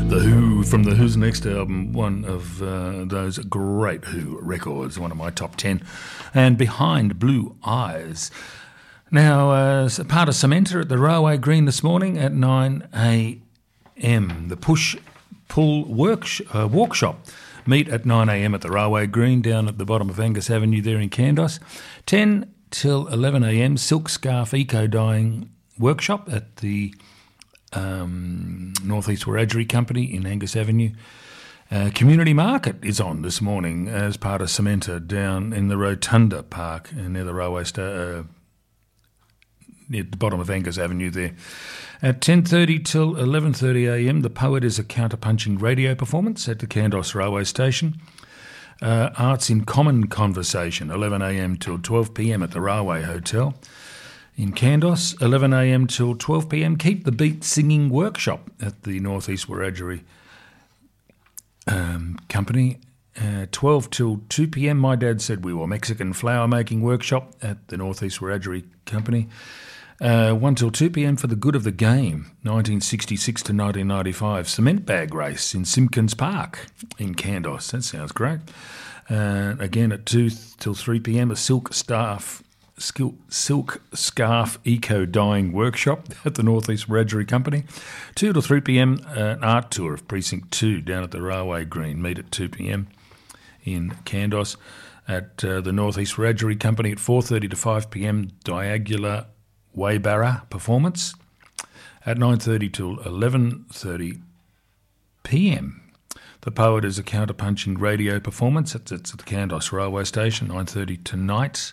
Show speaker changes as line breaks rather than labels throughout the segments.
The Who from the Who's next album, one of those great Who records, one of my top 10, and Behind Blue Eyes. Now, as part of Samenta at the Railway Green this morning at 9 a.m. The Push-Pull Workshop meet at 9 a.m. at the Railway Green down at the bottom of Angus Avenue there in Kandos. 10 till 11 a.m. Silk Scarf Eco Dyeing Workshop at the North East Wiradjuri Company in Angus Avenue. Community Market is on this morning as part of Samenta down in the Rotunda Park near the railway near the bottom of Angus Avenue there. At 10:30 till 11:30 a.m, the Poet is a counterpunching radio performance at the Kandos Railway Station. Arts in Common Conversation, 11 a.m. till 12 p.m. at the Railway Hotel in Kandos. 11 a.m. till 12 p.m. Keep the Beat Singing Workshop at the North East Wiradjuri Company. 12 till 2 p.m. My Dad Said We Were Mexican Flower Making Workshop at the North East Wiradjuri Company. 1 till 2 p.m. for the Good of the Game, 1966 to 1995 cement bag race in Simpkins Park in Kandos. That sounds great. Again at 2 till 3 p.m. a silk scarf eco dyeing workshop at the North East Wiradjuri Company. 2 till 3 p.m. an art tour of Precinct 2 down at the Railway Green. Meet at 2 p.m. in Kandos. At the North East Wiradjuri Company at 4:30 to 5 p.m. Diagula Waybarra performance. At 9:30 till 11:30 p.m. The Poet is a counterpunching radio performance. It's at the Kandos Railway Station, 9:30 tonight.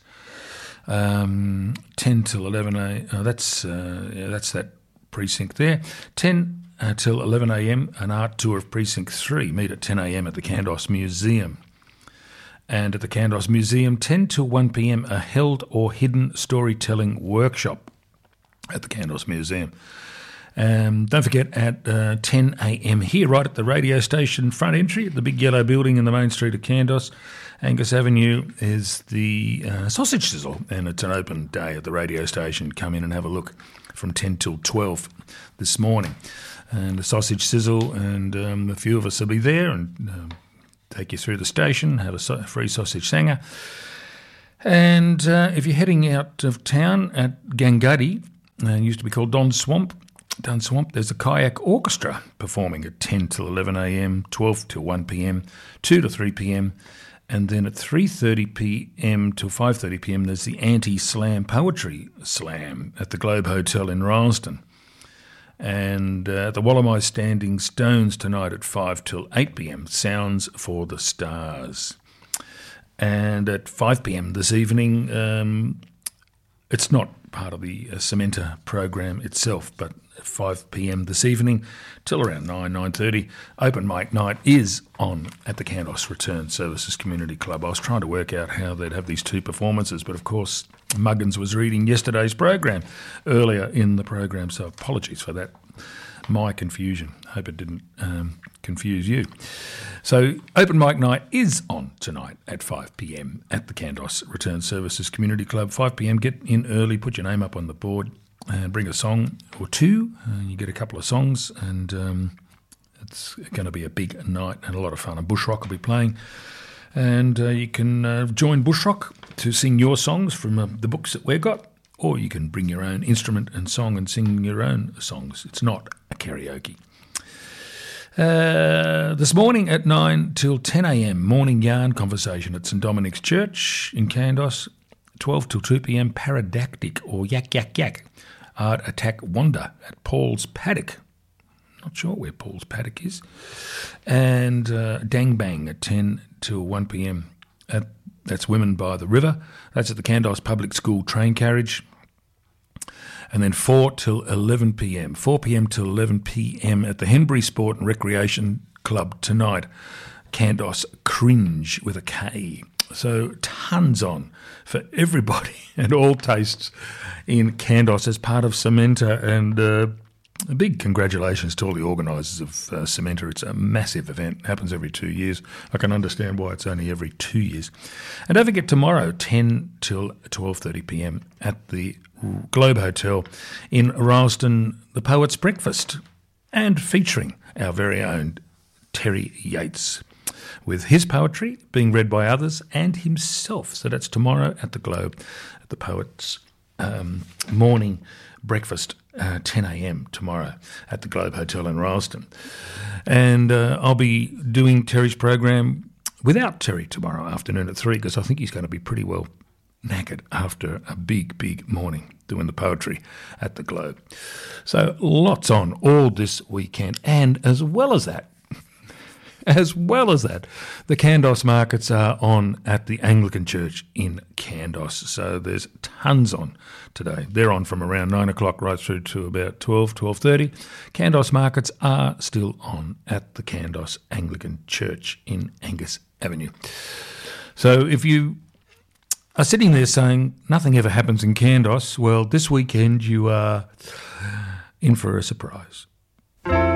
10 till 11 a.m. That's that precinct there. 10 till 11 a.m. an art tour of Precinct 3. Meet at 10 a.m. at the Kandos Museum. And at the Kandos Museum, 10 till 1 p.m. a held or hidden storytelling workshop at the Kandos Museum. Don't forget at 10 a.m. here, right at the radio station front entry at the big yellow building in the main street of Kandos, Angus Avenue, is the Sausage Sizzle, and it's an open day at the radio station. Come in and have a look from 10 till 12 this morning. And the Sausage Sizzle, and a few of us will be there and take you through the station, have a free sausage sanger. And if you're heading out of town at Gangadi, used to be called Dun Swamp, there's a kayak orchestra performing at 10 till 11 a.m, 12 till 1 p.m, 2 to 3 p.m, and then at 3:30 p.m. till 5:30 p.m. there's the Anti-Slam Poetry Slam at the Globe Hotel in Rylstone. And the Wallamai Standing Stones tonight at 5 till 8 p.m, Sounds for the Stars. And at 5 p.m. this evening, it's not part of the Samenta program itself, but at 5 p.m. this evening till around 9:30, Open Mic Night is on at the Kandos Return Services Community Club. I was trying to work out how they'd have these two performances, but of course Muggins was reading yesterday's program earlier in the program, so apologies for that, my confusion. Hope it didn't confuse you. So Open Mic Night is on tonight at 5 p.m. at the Kandos Return Services Community Club. 5 p.m, get in early, put your name up on the board and bring a song or two. You get a couple of songs, and it's going to be a big night and a lot of fun. And Bushrock will be playing, and you can join Bushrock to sing your songs from the books that we've got, or you can bring your own instrument and song and sing your own songs. It's not a karaoke. This morning at 9 till 10 a.m, morning yarn conversation at St Dominic's Church in Kandos. 12 till 2 p.m, Paradactic or Yak Yak Yak Art Attack Wanda at Paul's Paddock. Not sure where Paul's Paddock is. And Dang Bang at 10 till 1 p.m. That's Women by the River. That's at the Kandos Public School train carriage. And then 4 till 11 p.m. 4 p.m. till 11 p.m. at the Henbury Sport and Recreation Club tonight. Kandos Cringe with a K. So tons on for everybody and all tastes in Kandos as part of Samenta. And a big congratulations to all the organisers of Samenta. It's a massive event. It happens every 2 years. I can understand why it's only every 2 years. And don't forget tomorrow, 10 till 12:30 p.m. at the Globe Hotel in Rylstone, the Poets' Breakfast, and featuring our very own Terry Yates, with his poetry being read by others and himself. So that's tomorrow at the Globe, at the Poets' morning breakfast, 10 a.m. tomorrow at the Globe Hotel in Rylstone. And I'll be doing Terry's program without Terry tomorrow afternoon at 3, because I think he's going to be pretty well knackered after a big, big morning doing the poetry at the Globe. So lots on all this weekend. And as well as that, the Kandos markets are on at the Anglican Church in Kandos. So there's tons on today. They're on from around 9 o'clock right through to about 12:30. Kandos markets are still on at the Kandos Anglican Church in Angus Avenue. So if you are sitting there saying nothing ever happens in Kandos, well, this weekend you are in for a surprise.